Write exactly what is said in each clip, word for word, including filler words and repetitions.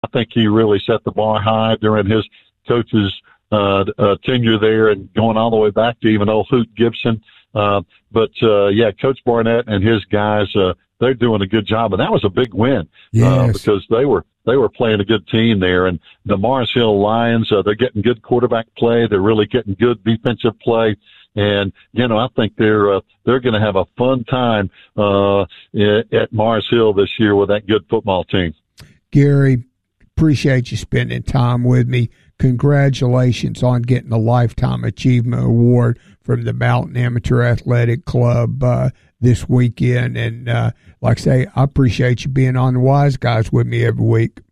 I think he really set the bar high during his coach's uh, uh, tenure there, and going all the way back to even old Hoot Gibson. Uh, but uh, yeah, Coach Barnett and his guys, uh, they're doing a good job, and that was a big win yes. uh, because they were they were playing a good team there. And the Mars Hill Lions, uh, they're getting good quarterback play. They're really getting good defensive play. And, you know, I think they're, uh, they're going to have a fun time, uh, at Mars Hill this year with that good football team. Gary, appreciate you spending time with me. Congratulations on getting the Lifetime Achievement Award from the Mountain Amateur Athletic Club, uh, this weekend. And, uh, like I say, I appreciate you being on the Wise Guys with me every week.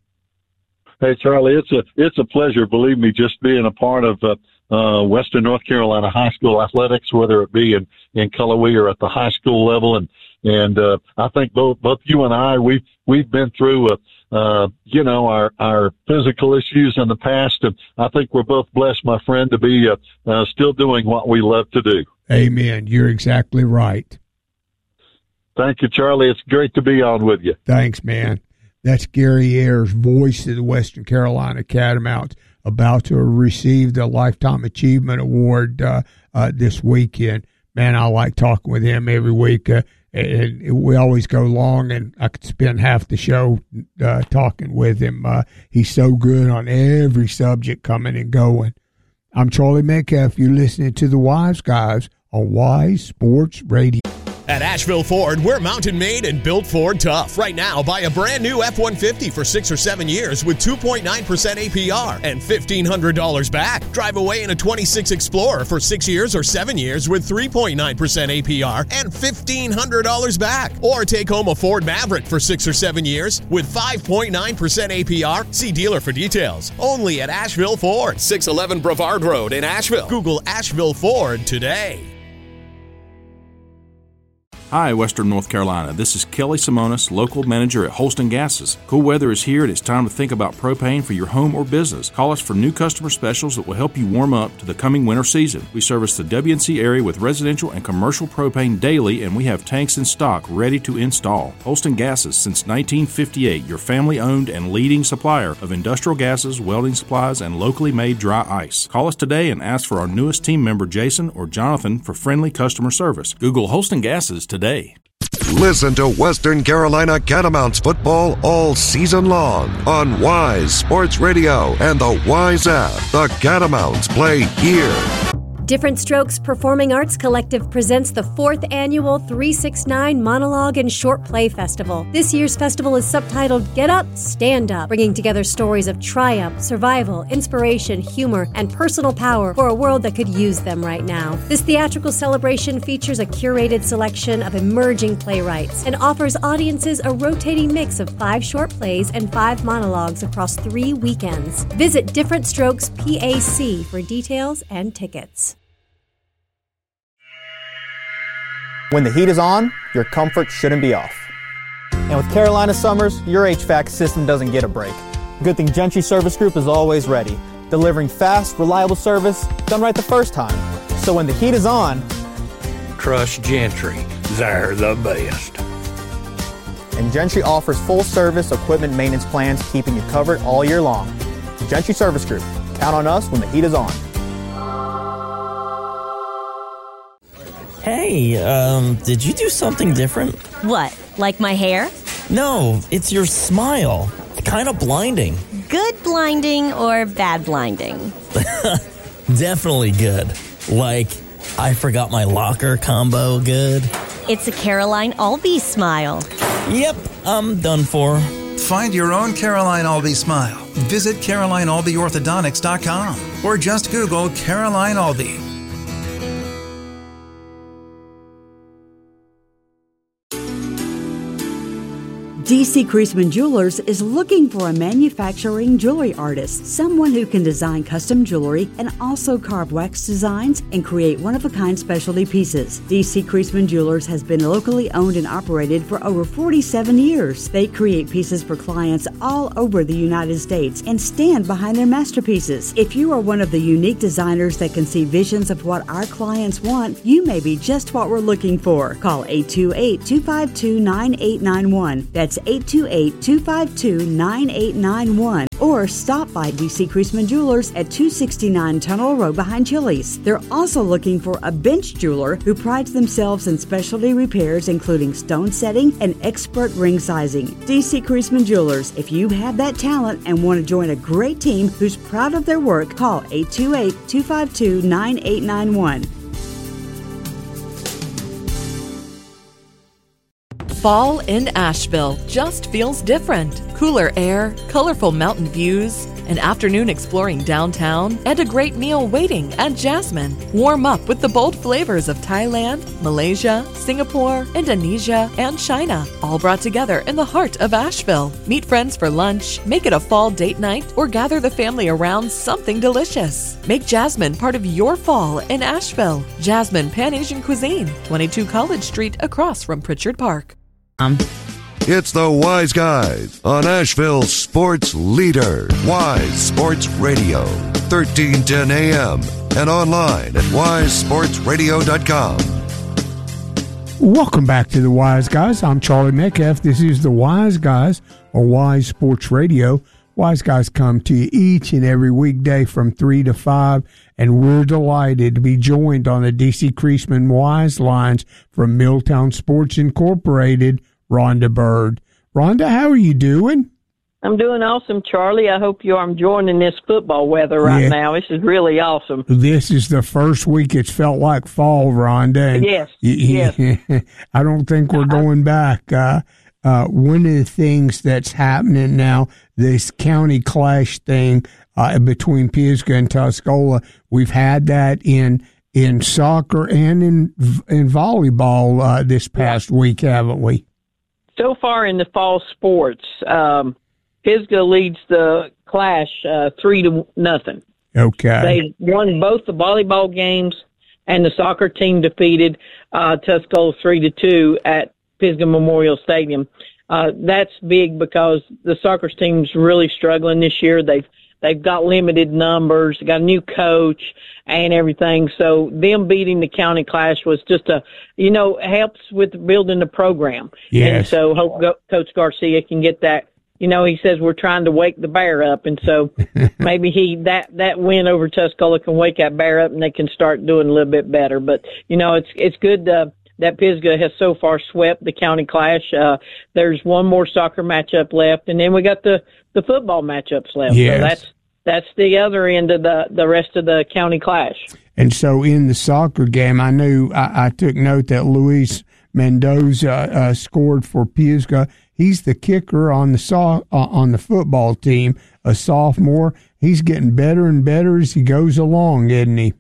Hey, Charlie, it's a, it's a pleasure. Believe me, just being a part of, uh, Uh, Western North Carolina high school athletics, whether it be in, in Cullowhee or at the high school level. And, and, uh, I think both, both you and I, we've, we've been through, uh, uh, you know, our, our physical issues in the past. And I think we're both blessed, my friend, to be, uh, uh, still doing what we love to do. Amen. You're exactly right. Thank you, Charlie. It's great to be on with you. Thanks, man. That's Gary Ayers, voice of the Western Carolina Catamounts, about to receive the Lifetime Achievement Award uh, uh, this weekend. Man, I like talking with him every week. Uh, and we always go long, and I could spend half the show uh, talking with him. Uh, he's so good on every subject coming and going. I'm Charlie Metcalf. You're listening to the Wise Guys on Wise Sports Radio. At Asheville Ford, we're mountain made and built Ford tough. Right now, buy a brand new F one fifty for six or seven years with two point nine percent A P R and fifteen hundred dollars back. Drive away in a twenty-six Explorer for six years or seven years with three point nine percent A P R and fifteen hundred dollars back. Or take home a Ford Maverick for six or seven years with five point nine percent A P R. See dealer for details. Only at Asheville Ford, six eleven Brevard Road in Asheville. Google Asheville Ford today. Hi, Western North Carolina. This is Kelly Simonis, local manager at Holston Gases. Cool weather is here and it's time to think about propane for your home or business. Call us for new customer specials that will help you warm up to the coming winter season. We service the W N C area with residential and commercial propane daily, and we have tanks in stock ready to install. Holston Gases, since nineteen fifty-eight, your family-owned and leading supplier of industrial gases, welding supplies, and locally made dry ice. Call us today and ask for our newest team member, Jason or Jonathan, for friendly customer service. Google Holston Gases today. Today. Listen to Western Carolina Catamounts football all season long on Wise Sports Radio and the Wise app. The Catamounts play here. Different Strokes Performing Arts Collective presents the fourth annual three sixty-nine Monologue and Short Play Festival. This year's festival is subtitled Get Up, Stand Up, bringing together stories of triumph, survival, inspiration, humor, and personal power for a world that could use them right now. This theatrical celebration features a curated selection of emerging playwrights and offers audiences a rotating mix of five short plays and five monologues across three weekends. Visit Different Strokes P A C for details and tickets. When the heat is on, your comfort shouldn't be off. And with Carolina summers, your H V A C system doesn't get a break. Good thing Gentry Service Group is always ready, delivering fast, reliable service done right the first time. So when the heat is on, trust Gentry. They're the best. And Gentry offers full service equipment maintenance plans, keeping you covered all year long. Gentry Service Group. Count on us when the heat is on. Hey, um, did you do something different? What, like my hair? No, it's your smile. Kind of blinding. Good blinding or bad blinding? Definitely good. Like, I forgot my locker combo good. It's a Caroline Albee smile. Yep, I'm done for. Find your own Caroline Albee smile. Visit Caroline Albee Orthodontics dot com or just Google Caroline Albee. D C Creasman Jewelers is looking for a manufacturing jewelry artist, someone who can design custom jewelry and also carve wax designs and create one-of-a-kind specialty pieces. D C Creasman Jewelers has been locally owned and operated for over forty-seven years. They create pieces for clients all over the United States and stand behind their masterpieces. If you are one of the unique designers that can see visions of what our clients want, you may be just what we're looking for. Call eight two eight, two five two, nine eight nine one. That's eight two eight, two five two, nine eight nine one or stop by D C Creasman Jewelers at two sixty-nine Tunnel Road behind Chili's. They're also looking for a bench jeweler who prides themselves in specialty repairs, including stone setting and expert ring sizing. D C Creasman Jewelers. If you have that talent and want to join a great team who's proud of their work, call eight two eight, two five two, nine eight nine one. Fall in Asheville just feels different. Cooler air, colorful mountain views, an afternoon exploring downtown, and a great meal waiting at Jasmine. Warm up with the bold flavors of Thailand, Malaysia, Singapore, Indonesia, and China, all brought together in the heart of Asheville. Meet friends for lunch, make it a fall date night, or gather the family around something delicious. Make Jasmine part of your fall in Asheville. Jasmine Pan-Asian Cuisine, twenty-two College Street across from Pritchard Park. Um. It's the Wise Guys on Asheville's sports leader, Wise Sports Radio, thirteen ten A M and online at wise sports radio dot com. Welcome back to the Wise Guys. I'm Charlie Metcalf. This is the Wise Guys on Wise Sports Radio. Wise Guys come to you each and every weekday from three to five, and we're delighted to be joined on the D C Creasman Wise lines from Milltown Sports Incorporated, Rhonda Bird. Rhonda, how are you doing? I'm doing awesome, Charlie. I hope you are enjoying this football weather right yeah. now. This is really awesome. This is the first week it's felt like fall, Rhonda. And yes, y- yes. I don't think we're going back. Uh, uh, one of the things that's happening now, this county clash thing uh, between Pisgah and Tuscola, we've had that in in soccer and in in volleyball uh, this past week, haven't we? So far in the fall sports, um, Pisgah leads the clash uh, three to nothing. Okay. They won both the volleyball games, and the soccer team defeated uh, Tuscola three to two at Pisgah Memorial Stadium. Uh, that's big because the soccer team's really struggling this year. They've they've got limited numbers, they got a new coach and everything. So them beating the county clash was just a, you know, helps with building the program. Yes. And so hope Go- Coach Garcia can get that. You know, he says we're trying to wake the bear up, and so maybe he that that win over Tuscola can wake that bear up, and they can start doing a little bit better. But you know, it's it's good uh, that Pisgah has so far swept the county clash. Uh, there's one more soccer matchup left, and then we got the the football matchups left. Yes. So that's that's the other end of the the rest of the county clash. And so in the soccer game, I knew I, I took note that Luis Mendoza uh, scored for Pisgah. He's the kicker on the so- uh, on the football team, a sophomore. He's getting better and better as he goes along, isn't he?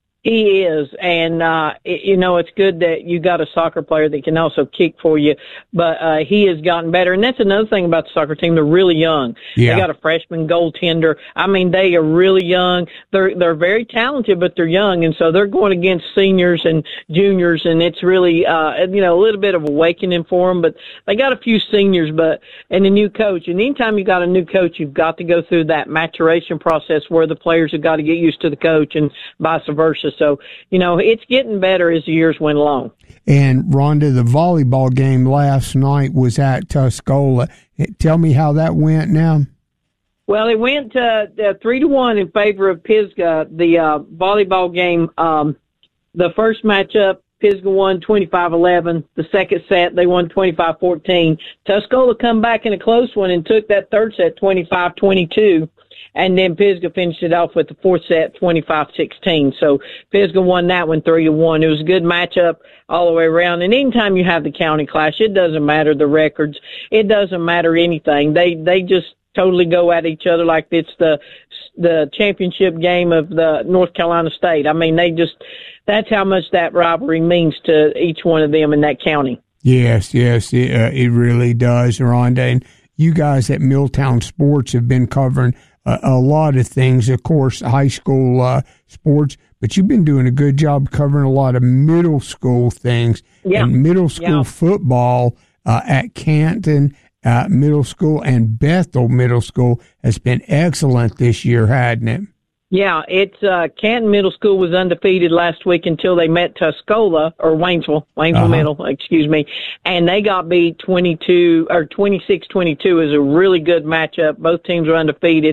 He is, and uh, it, you know, it's good that you got a soccer player that can also kick for you. But uh, he has gotten better, and that's another thing about the soccer team. They're really young. Yeah. They got a freshman goaltender. I mean, they are really young. They're they're very talented, but they're young, and so they're going against seniors and juniors, and it's really uh, you know a little bit of awakening for them. But they got a few seniors, but and a new coach. And anytime you got a new coach, you've got to go through that maturation process where the players have got to get used to the coach, and vice versa. So, you know, it's getting better as the years went along. And, Rhonda, the volleyball game last night was at Tuscola. Tell me how that went now. Well, it went uh, uh, three to one in favor of Pisgah. The uh, volleyball game, um, the first matchup, Pisgah won twenty-five eleven. The second set, they won twenty-five fourteen. Tuscola come back in a close one and took that third set twenty-five twenty-two. And then Pisgah finished it off with the fourth set, twenty-five sixteen. So Pisgah won that one three to one. It was a good matchup all the way around. And anytime you have the county clash, it doesn't matter the records. It doesn't matter anything. They they just totally go at each other like it's the the championship game of the North Carolina State. I mean, they just that's how much that rivalry means to each one of them in that county. Yes, yes, it, uh, it really does, Rhonda. And you guys at Milltown Sports have been covering a, a lot of things, of course, high school uh, sports, but you've been doing a good job covering a lot of middle school things. Yeah. And middle school Yeah. football uh, at Canton uh, Middle School and Bethel Middle School has been excellent this year, hadn't it? Yeah, it's uh, Canton Middle School was undefeated last week until they met Tuscola or Waynesville, Waynesville uh-huh. Middle, excuse me, and they got beat twenty-two or twenty-six twenty-two. Is a really good matchup. Both teams are undefeated.